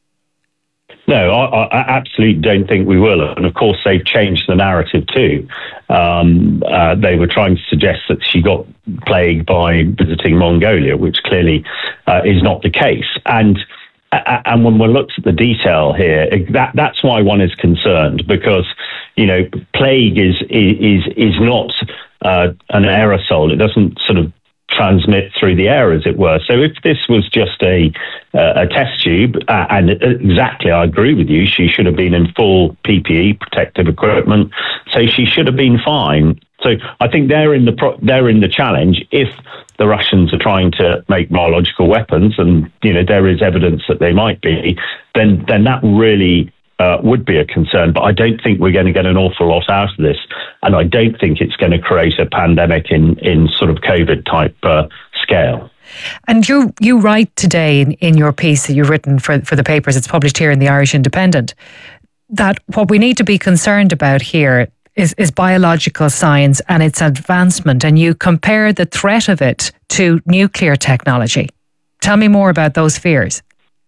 No, I, I absolutely don't think we will. And of course, they've changed the narrative too. Um, uh, they were trying to suggest that she got plague by visiting Mongolia, which clearly uh, is not the case. And uh, and when one looks at the detail here, that that's why one is concerned, because you know plague is is is not uh, an aerosol. It doesn't sort of transmit through the air, as it were. So if this was just a uh, a test tube, uh, and exactly, I agree with you, she should have been in full P P E, protective equipment, so she should have been fine. So I think they're in the pro- they're in the challenge. If the Russians are trying to make biological weapons, and you know there is evidence that they might be, then then that really uh, would be a concern. But I don't think we're going to get an awful lot out of this, and I don't think it's going to create a pandemic in in sort of COVID type uh, scale. And you you write today in, in your piece that you've written for for the papers, it's published here in the Irish Independent, that what we need to be concerned about here Is, is biological science and its advancement, and you compare the threat of it to nuclear technology. Tell me more about those fears.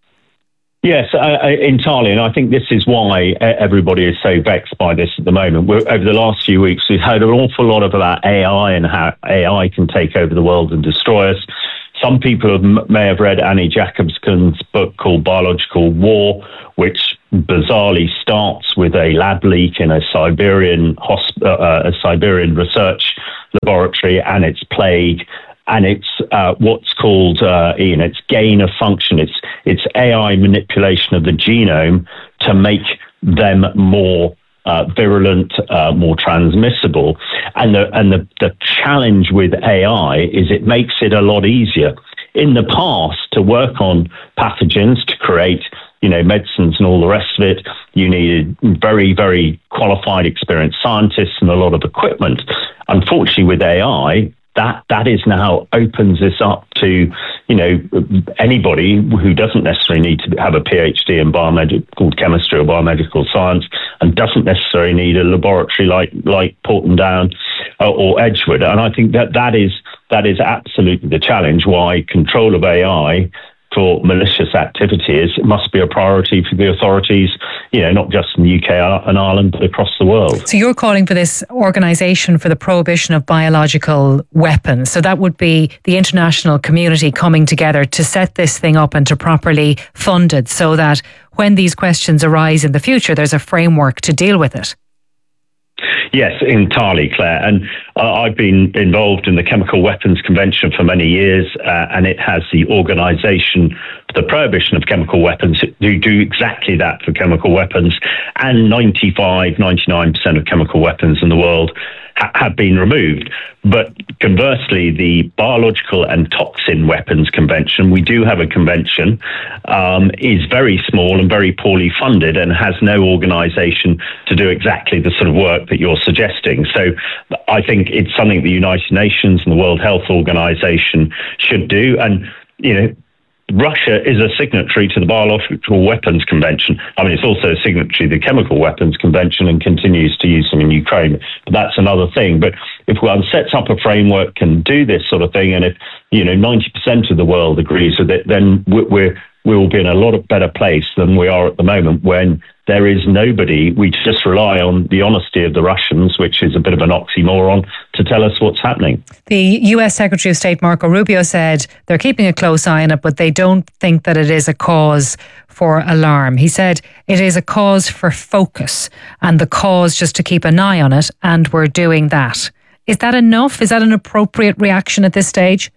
Yes, uh, entirely, and I think this is why everybody is so vexed by this at the moment. We're, over the last few weeks, we've heard an awful lot about A I and how A I can take over the world and destroy us. Some people have, may have read Annie Jacobson's book called Biological War, which bizarrely starts with a lab leak in a Siberian hosp- uh, a Siberian research laboratory, and it's plague, and it's uh, what's called uh, Ian, it's gain of function. It's it's A I manipulation of the genome to make them more uh, virulent, uh, more transmissible. And the and the, the challenge with A I is it makes it a lot easier. In the past, to work on pathogens, to create you know, medicines and all the rest of it, you needed very, very qualified, experienced scientists and a lot of equipment. Unfortunately, with A I, that that is now opens this up to, you know, anybody who doesn't necessarily need to have a PhD in biomedical chemistry or biomedical science, and doesn't necessarily need a laboratory like like Portendown or, or Edgewood. And I think that that is that is absolutely the challenge. Why control of A I for malicious activities must be a priority for the authorities, you know, not just in the U K and Ireland, but across the world. So you're calling for this organisation for the prohibition of biological weapons. So that would be the international community coming together to set this thing up and to properly fund it, so that when these questions arise in the future, there's a framework to deal with it. Yes, entirely, Claire. And uh, I've been involved in the Chemical Weapons Convention for many years, uh, and it has the Organisation for the Prohibition of Chemical Weapons who do exactly that for chemical weapons. And ninety-five, ninety-nine percent of chemical weapons in the world ha- have been removed. But conversely, the Biological and Toxin Weapons Convention, we do have a convention, um, is very small and very poorly funded and has no organisation to do exactly the sort of work that you're suggesting. So I think it's something the United Nations and the World Health Organization should do. And, you know, Russia is a signatory to the Biological Weapons Convention. I mean, it's also a signatory to the Chemical Weapons Convention and continues to use them in Ukraine. But that's another thing. But if one sets up a framework and do this sort of thing, and if, you know, ninety percent of the world agrees with it, then we're, we'll be in a lot of better place than we are at the moment, when there is nobody. We just rely on the honesty of the Russians, which is a bit of an oxymoron, to tell us what's happening. The U S Secretary of State Marco Rubio said they're keeping a close eye on it, but they don't think that it is a cause for alarm. He said it is a cause for focus, and the cause just to keep an eye on it, and we're doing that. Is that enough? Is that an appropriate reaction at this stage?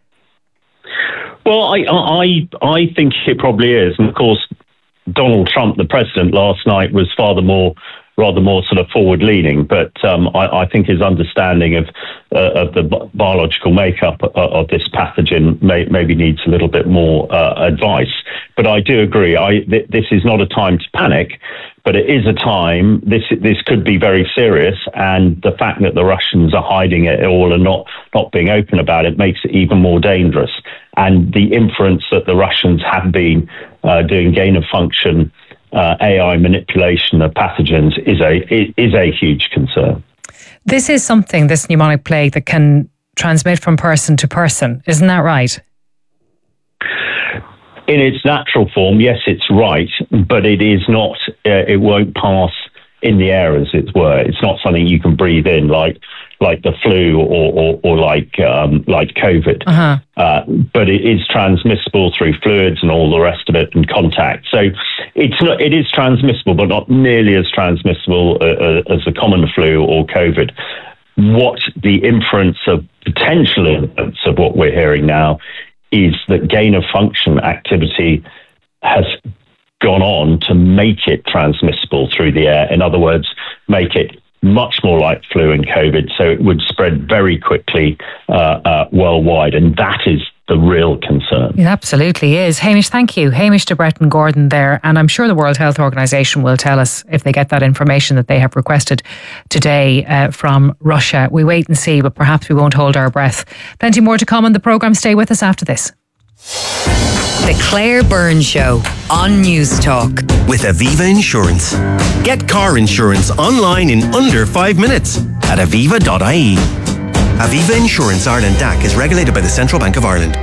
Well, I, I, I think it probably is. And of course, Donald Trump, the president, last night was rather more, rather more sort of forward-leaning. But um, I, I think his understanding of uh, of the bi- biological makeup of, of this pathogen may, maybe needs a little bit more uh, advice. But I do agree. I th- this is not a time to panic, but it is a time. This this could be very serious, and the fact that the Russians are hiding it all and not not being open about it makes it even more dangerous. And the inference that the Russians have been uh, doing gain of function, uh, A I manipulation of pathogens is a is a huge concern. This is something, this pneumonic plague, that can transmit from person to person. Isn't that right? In its natural form, yes, it's right, but it is not. Uh, it won't pass in the air, as it were. It's not something you can breathe in, like like the flu or or, or like um, like COVID. Uh-huh. Uh, but it is transmissible through fluids and all the rest of it, and contact. So it's not. It is transmissible, but not nearly as transmissible uh, uh, as the common flu or COVID. what the inference of potential inference of what we're hearing now is that gain of function activity has gone on to make it transmissible through the air. In other words, make it much more like flu and COVID, so it would spread very quickly uh, uh, worldwide, and that is the real concern. It absolutely is. Hamish, thank you. Hamish de Bretton Gordon there, and I'm sure the World Health Organization will tell us if they get that information that they have requested today uh, from Russia. We wait and see, but perhaps we won't hold our breath. Plenty more to come on the programme. Stay with us after this. The Claire Byrne Show on News Talk. With Aviva Insurance. Get car insurance online in under five minutes at aviva dot I E. Aviva Insurance Ireland D A C is regulated by the Central Bank of Ireland.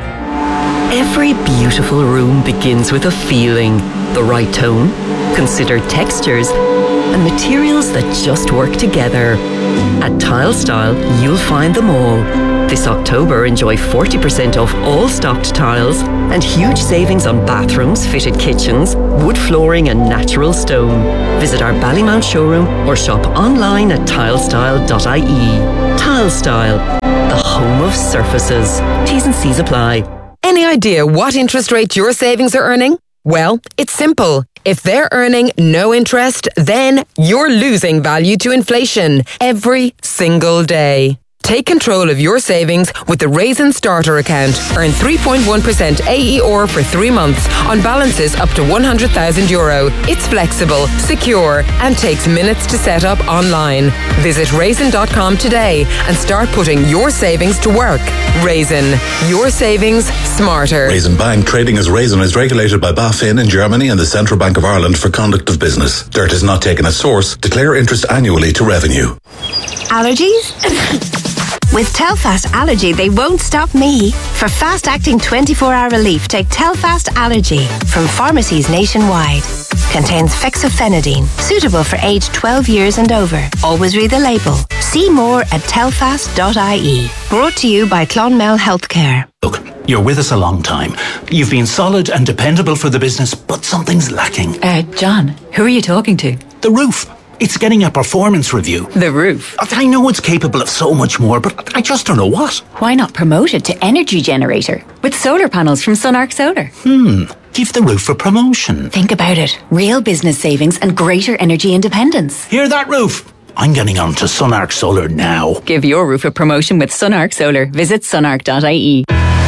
Every beautiful room begins with a feeling, the right tone, considered textures, and materials that just work together. At Tile Style, you'll find them all. This October, enjoy forty percent off all stocked tiles and huge savings on bathrooms, fitted kitchens, wood flooring and natural stone. Visit our Ballymount showroom or shop online at tilestyle dot I E. Tile Style, the home of surfaces. T's and C's apply. Any idea what interest rate your savings are earning? Well, it's simple. If they're earning no interest, then you're losing value to inflation every single day. Take control of your savings with the Raisin Starter account. Earn three point one percent A E R for three months on balances up to one hundred thousand euro. It's flexible, secure, and takes minutes to set up online. Visit raisin dot com today and start putting your savings to work. Raisin, your savings smarter. Raisin Bank, trading as Raisin, is regulated by BaFin in Germany and the Central Bank of Ireland for conduct of business. Dirt is not taken as source. Declare interest annually to revenue. Allergies? With Telfast Allergy, they won't stop me. For fast-acting twenty-four hour relief, take Telfast Allergy from pharmacies nationwide. Contains fexofenadine, suitable for age twelve years and over. Always read the label. See more at telfast dot I E. Brought to you by Clonmel Healthcare. Look, you're with us a long time. You've been solid and dependable for the business, but something's lacking. Uh, John, who are you talking to? The roof. It's getting a performance review. The roof? I know it's capable of so much more, but I just don't know what. Why not promote it to energy generator with solar panels from Sunark Solar? Hmm. Give the roof a promotion. Think about it. Real business savings and greater energy independence. Hear that, roof? I'm getting on to Sunark Solar now. Give your roof a promotion with Sunark Solar. Visit sunark dot I E.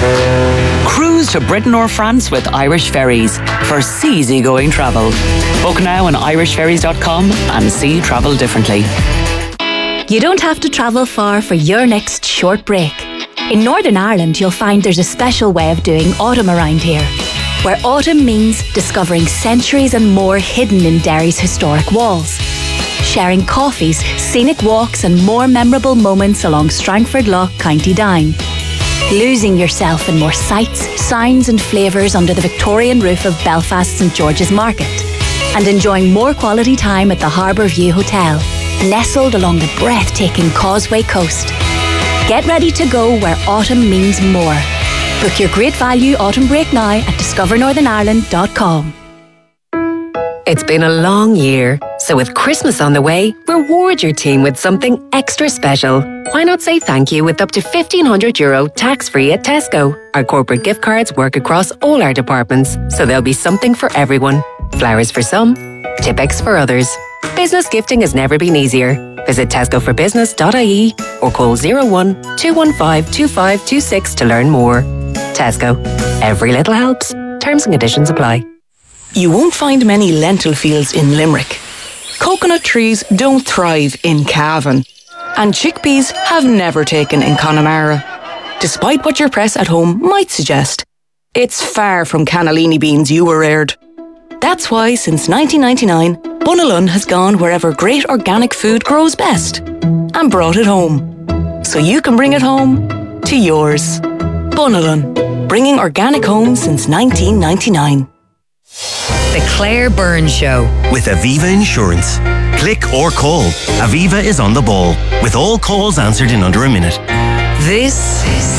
Cruise to Britain or France with Irish Ferries for seasygoing travel. Book now on irish ferries dot com and see travel differently. You don't have to travel far for your next short break. In Northern Ireland, you'll find there's a special way of doing autumn around here, where autumn means discovering centuries and more hidden in Derry's historic walls, sharing coffees, scenic walks and more memorable moments along Strangford Lough, County Down, losing yourself in more sights, sounds and flavours under the Victorian roof of Belfast St George's Market, and enjoying more quality time at the Harbour View Hotel, nestled along the breathtaking Causeway Coast. Get ready to go where autumn means more. Book your great value autumn break now at discover northern ireland dot com. It's been a long year, so with Christmas on the way, reward your team with something extra special. Why not say thank you with up to fifteen hundred euro tax-free at Tesco? Our corporate gift cards work across all our departments, so there'll be something for everyone. Flowers for some, Tipex for others. Business gifting has never been easier. Visit tesco for business dot I E or call zero one two one five two five two six to learn more. Tesco. Every little helps. Terms and conditions apply. You won't find many lentil fields in Limerick. Coconut trees don't thrive in Cavan. And chickpeas have never taken in Connemara. Despite what your press at home might suggest, it's far from cannellini beans you were reared. That's why since nineteen ninety-nine, Bunalun has gone wherever great organic food grows best and brought it home. So you can bring it home to yours. Bunalun, bringing organic home since nineteen ninety-nine. The Claire Byrne Show. With Aviva Insurance. Click or call. Aviva is on the ball, with all calls answered in under a minute. This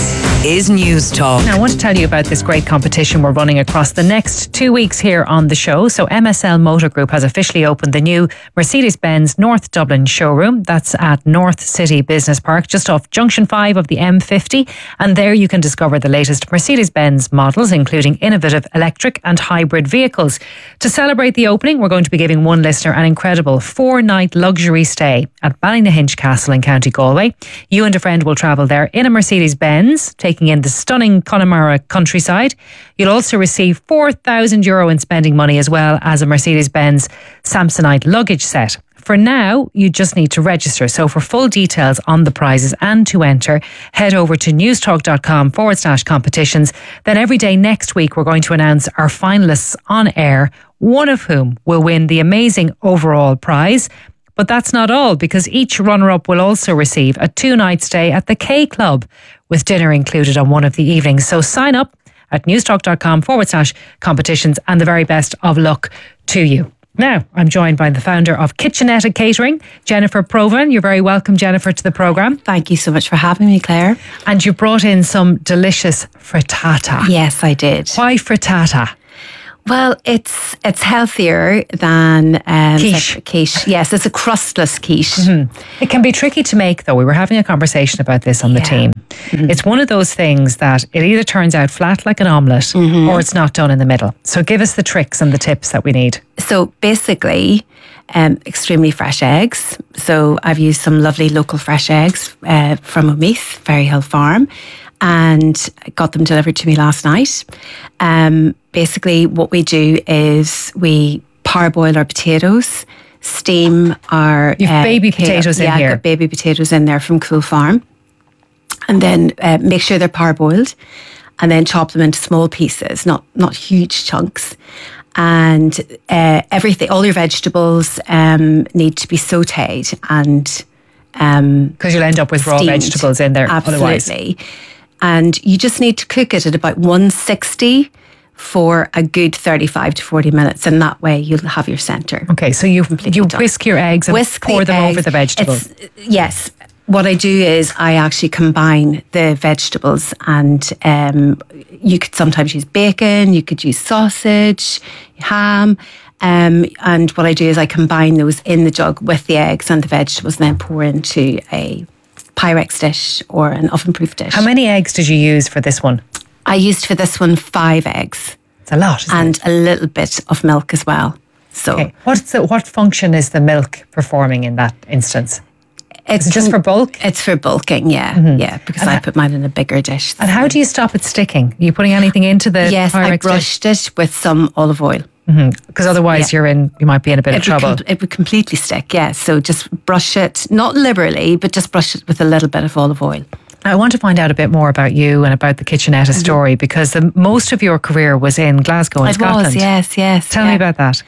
is News Talk. Now, I want to tell you about this great competition we're running across the next two weeks here on the show. So M S L Motor Group has officially opened the new Mercedes-Benz North Dublin showroom. That's at North City Business Park, just off Junction five of the M fifty. And there you can discover the latest Mercedes-Benz models, including innovative electric and hybrid vehicles. To celebrate the opening, we're going to be giving one listener an incredible four-night luxury stay at Ballynahinch Castle in County Galway. You and a friend will travel there in a Mercedes-Benz, taking in the stunning Connemara countryside. You'll also receive four thousand euro in spending money, as well as a Mercedes-Benz Samsonite luggage set. For now, you just need to register. So for full details on the prizes and to enter, head over to newstalk.com forward slash competitions. Then every day next week, we're going to announce our finalists on air, one of whom will win the amazing overall prize. But that's not all, because each runner-up will also receive a two-night stay at the K Club, with dinner included on one of the evenings. So sign up at newstalk.com forward slash competitions, and the very best of luck to you. Now, I'm joined by the founder of Kitchenetta Catering, Jennifer Provan. You're very welcome, Jennifer, to the programme. Thank you so much for having me, Claire. And you brought in some delicious frittata. Yes, I did. Why frittata? Well, it's it's healthier than um, quiche. Like quiche. Yes, it's a crustless quiche. Mm-hmm. It can be tricky to make, though. We were having a conversation about this on the Yeah. team. Mm-hmm. It's one of those things that it either turns out flat like an omelette, mm-hmm. or it's not done in the middle. So give us the tricks and the tips that we need. So basically, um, extremely fresh eggs. So I've used some lovely local fresh eggs uh, from Omeath, Ferryhill Farm, and got them delivered to me last night. Um, basically, what we do is we parboil our potatoes, steam our... You've uh, baby potatoes in yeah, here. I've got baby potatoes in there from Cool Farm. And then uh, make sure they're parboiled, and then chop them into small pieces, not not huge chunks. And uh, everything, all your vegetables um, need to be sautéed, and because um, you'll end up with raw steamed. vegetables in there otherwise. Absolutely. And you just need to cook it at about one sixty for a good thirty-five to forty minutes, and that way you'll have your centre. Okay, so you you done. whisk your eggs and Whisk pour the them eggs. over the vegetables. It's- yes. What I do is I actually combine the vegetables, and um, you could sometimes use bacon, you could use sausage, ham. Um, and what I do is I combine those in the jug with the eggs and the vegetables, and then pour into a Pyrex dish or an oven-proof dish. How many eggs did you use for this one? I used for this one five eggs. It's a lot, isn't and it? a little bit of milk as well. So Okay. What's the, what function is the milk performing in that instance? it's Is it just for bulk? It's for bulking, yeah, Mhm. yeah. Because And I ha- put mine in a bigger dish. And how do you stop it sticking? Are you putting anything into the yes, I Pyrex dish? brushed it with some olive oil. Because otherwise Yeah. you're in, you might be in a bit It of trouble. Would com- it would completely stick, yeah. So just brush it, not liberally, but just brush it with a little bit of olive oil. I want to find out a bit more about you and about the Kitchenetta story, because the, most of your career was in Glasgow and It Scotland. was, yes, yes. Tell yeah. me about that.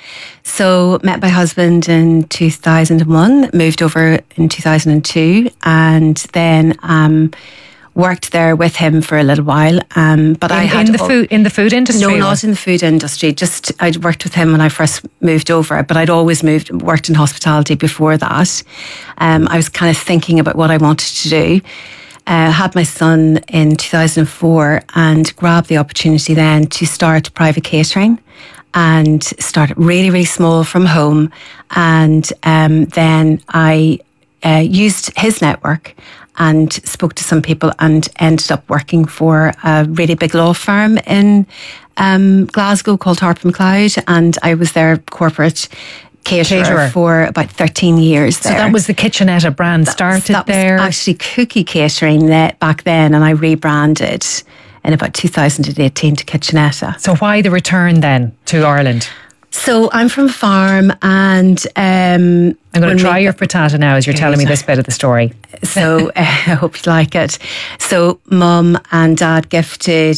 So met my husband in two thousand one, moved over in two thousand two, and then um, worked there with him for a little while. Um, but In, I had in the al- food in the food industry. No, or- not in the food industry. Just I'd worked with him when I first moved over, but I'd always moved worked in hospitality before that. Um, I was kind of thinking about what I wanted to do. Uh, had my son in two thousand four and grabbed the opportunity then to start private catering and start it really, really small from home. And um, then I uh, used his network and spoke to some people and ended up working for a really big law firm in um, Glasgow called Harper McLeod, and I was their corporate caterer, Caterer. for about thirteen years So there. that was the Kitchenetta brand started that there. was actually Cookie Catering that back then, and I rebranded in about two thousand eighteen to Kitchenetta. So why the return then to Ireland? So I'm from a farm, and um, I'm going when to try we- your frittata now as you're telling me this bit of the story. So uh, I hope you like it. So Mum and Dad gifted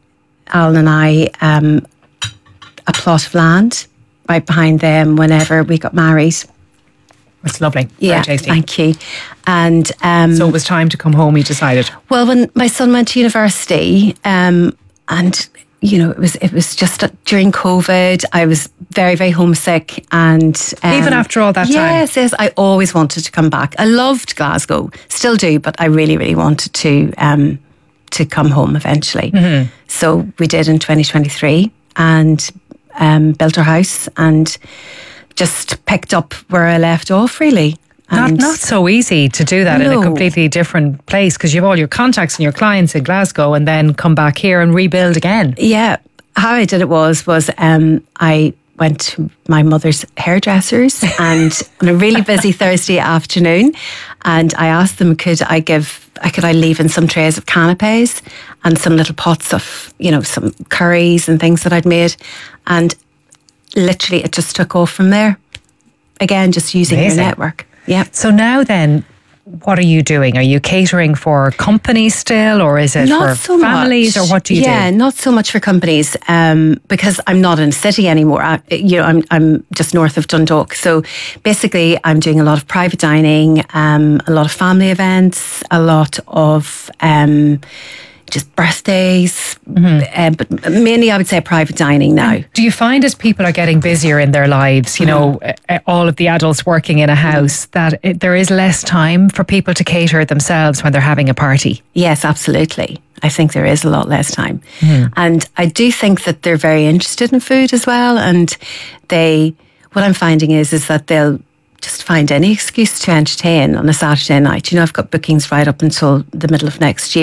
Alan and I um, a plot of land right behind them whenever we got married. It's lovely. Yeah, Very tasty. thank you. And um, So it was time to come home, you decided. well, when my son went to university, um, and you know, it was it was just during COVID. I was very very homesick, and um, Even after all that time? yes, yes, I always wanted to come back. I loved Glasgow, still do, but I really really wanted to um, to come home eventually. Mhm. So we did in twenty twenty-three and um, built our house and just picked up where I left off, really. Not And not so easy to do that in a No. completely different place because you have all your contacts and your clients in Glasgow and then come back here and rebuild again. Yeah, how I did it was was um, I went to my mother's hairdressers and on a really busy Thursday afternoon, and I asked them, could I give, could I leave in some trays of canapes and some little pots of, you know, some curries and things that I'd made, and literally it just took off from there. Again, just using Amazing. your network. Yeah. So now then, what are you doing? Are you catering for companies still, or is it Not for so families, much. or what do you yeah, do? not so much for companies um, because I'm not in the city anymore. I, you know, I'm I'm just north of Dundalk. So basically, I'm doing a lot of private dining, um, a lot of family events, a lot of um, just birthdays, uh, but mainly I would say private dining now. Do you find as people are getting busier in their lives, you know, uh, all of the adults working in a house, that it, there is less time for people to cater themselves when they're having a party? Yes, absolutely. I think there is a lot less time. Mhm. And I do think that they're very interested in food as well. And they, what I'm finding is, is that they'll just find any excuse to entertain on a Saturday night. You know, I've got bookings right up until the middle of next year.